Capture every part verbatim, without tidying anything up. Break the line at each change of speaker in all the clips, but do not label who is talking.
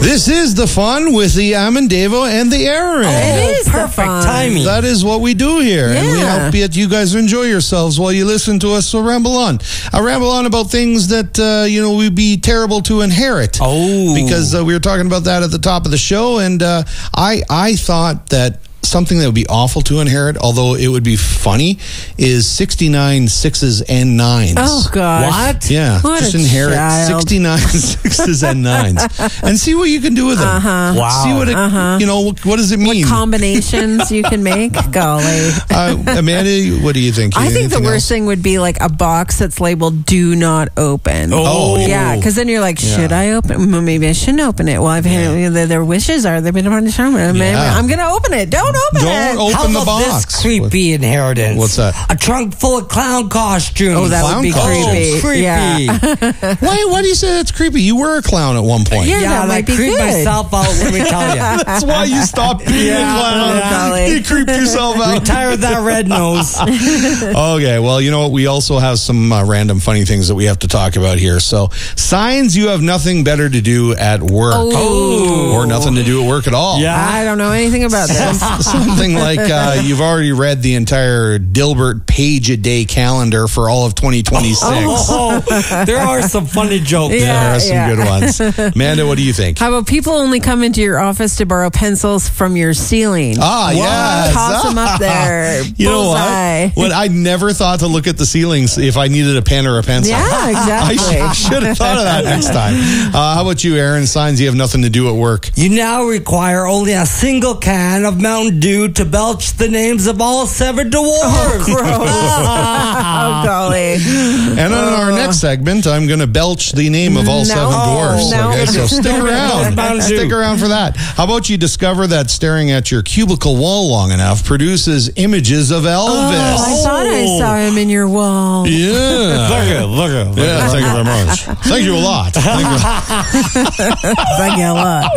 This is the fun with the Amandavo and the Aaron.
Oh, it is perfect timing.
That is what we do here.
Yeah.
And we hope that you guys enjoy yourselves while you listen to us so ramble on. I ramble on about things that, uh, you know, we'd be terrible to inherit.
Oh.
Because uh, we were talking about that at the top of the show, and uh, I, I thought that something that would be awful to inherit, although it would be funny, is sixty-nine sixes and nines.
Oh, gosh.
What?
Yeah,
What
just
a
inherit
child.
sixty-nine sixes and nines and see what you can do with them.
Uh-huh.
Wow.
See what it,
Uh-huh.
you know, what, what does it mean?
Combinations you can make. Golly.
uh, Amanda, what do you think?
I think the
Anything
worst
else?
thing would be like a box that's labeled "Do not open."
Oh.
yeah, because then you're like,
Yeah.
should I open? Well, maybe I shouldn't open it. Well, I've had their, their wishes are they've been on the show.
Yeah.
I'm going to open it. Don't open
Don't
it.
open
How
the
about
box.
this creepy inheritance?
What's that?
A trunk full of clown costumes.
Oh, that would be
Clown
creepy.
Oh, creepy.
Yeah.
Why, why do you say that's creepy? You were a clown at one point.
Yeah.
Yeah,
that
and
might
I
be
creeped
good.
myself out, let me tell you.
That's why you stopped being
Yeah,
a clown.
yeah.
You creeped yourself out.
Retire that red nose.
Okay, well, you know what? We also have some uh, random funny things that we have to talk about here. So, signs you have nothing better to do at work.
Oh.
Or nothing to do at work at all.
Yeah.
I don't know anything about this.
Something like uh, you've already read the entire Dilbert page-a-day calendar for all of twenty twenty-six.
Oh, there are some funny jokes
Yeah.
There are some
yeah.
good ones. Amanda, what do you think?
How about people only come into your office to borrow pencils from your ceiling?
Ah, yes.
Toss them up there.
You know
Bullseye.
what? What I never thought to look at the ceilings if I needed a pen or a pencil.
Yeah,
I
exactly.
sh- should have thought of that next time. Uh, how about you, Aaron? Signs you have nothing to do at work.
You now require only a single can of Mountain Dew to belch the names of all seven dwarves.
Oh, golly.
And on our next segment, I'm going to belch the name of all
No.
seven dwarfs.
No.
Okay, so stick around.
Mountain Dew.
Stick around for that. How about you discover that staring at your cubicle wall long enough produces images of Elvis?
Oh, I thought I saw him in your wall.
Yeah.
Look at, look at, look
Yeah, thank you very much. Thank you a lot. Thank you.
Thank you a lot.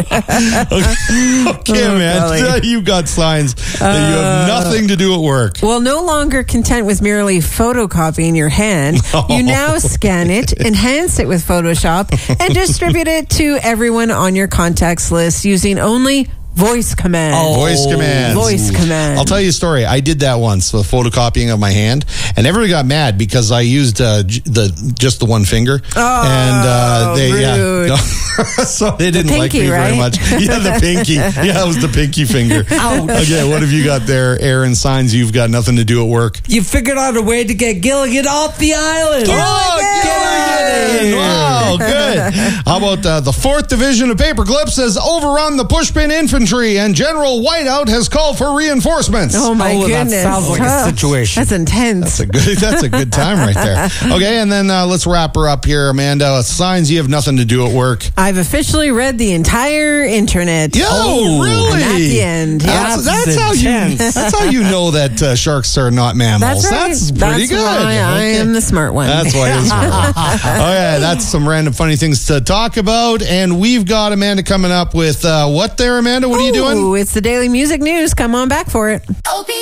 Okay,
Oh,
man.
golly.
You got signs that you have nothing to do at work.
Well, no longer content with merely photocopying your hand, you now scan it, enhance it with Photoshop, and distribute it to everyone on your contacts list using only voice command.
Oh.
Voice commands.
Voice command.
I'll tell you a story. I did that once, the photocopying of my hand, and everybody got mad because I used uh, j- the just the one finger.
Oh,
and uh, they
rude.
yeah, so they didn't like
pinky,
me very
right?
much. Yeah, the pinky. Yeah, it was the pinky finger. Okay, what have you got there, Aaron? Signs you've got nothing to do at work.
You figured out a way to get Gilligan off the island.
Oh, Gilligan! Wow, good. How about uh, the fourth Division of Paperclips has overrun the Pushpin Infantry, and General Whiteout has called for reinforcements.
Oh, my
Oh, that
goodness.
sounds like a
Huh.
situation.
That's intense.
That's a good. That's a good time right there. Okay, and then uh, let's wrap her up here, Amanda. Signs you have nothing to do at work.
I've officially read the entire internet.
Yo, really?
And at the end. Yeah.
That's, that's how you.
intense.
That's how you know that uh, sharks are not mammals.
That's right.
That's pretty
That's
good.
why I
Okay.
am the smart one.
That's why you're smart. Okay, that's some random funny things to talk about, and we've got Amanda coming up with uh, what there, Amanda? What are you doing?
Ooh, it's the Daily Music News. Come on back for it.
O P